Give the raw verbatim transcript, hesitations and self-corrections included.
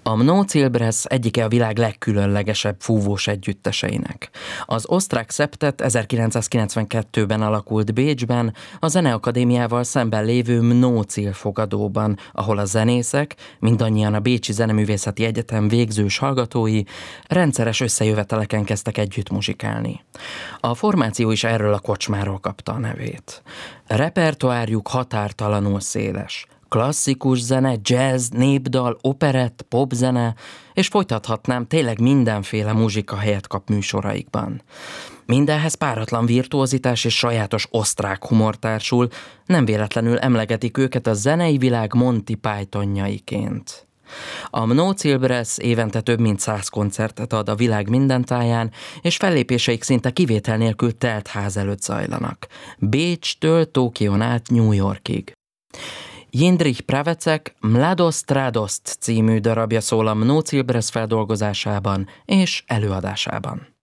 A Mnocilbres egyike a világ legkülönlegesebb fúvós együtteseinek. Az osztrák szeptett ezerkilencszázkilencvenkettőben alakult Bécsben, a Zeneakadémiával szemben lévő Mnocil fogadóban, ahol a zenészek, mindannyian a Bécsi Zeneművészeti Egyetem végzős hallgatói, rendszeres összejöveteleken kezdtek együtt muzsikálni. A formáció is erről a kocsmáról kapta a nevét. Repertoárjuk határtalanul széles. Klasszikus zene, jazz, népdal, operett, popzene, és folytathatnám, tényleg mindenféle muzsika helyet kap műsoraikban. Mindenhez páratlan virtuozitás és sajátos osztrák humor társul, nem véletlenül emlegetik őket a zenei világ Monty Pythonjaiként. A Mnocilbres évente több mint száz koncertet ad a világ minden táján, és fellépéseik szinte kivétel nélkül telt ház előtt zajlanak. Bécstől Tokión át New Yorkig. Jindřich Pravecek Mladost Radost című darabja szól a Mnocilbres feldolgozásában és előadásában.